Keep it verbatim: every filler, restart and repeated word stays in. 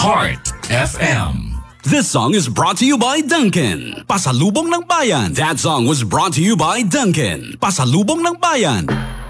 Heart F M. This song is brought to you by Dunkin'. Pasalubong ng bayan. That song was brought to you by Dunkin'. Pasalubong ng bayan.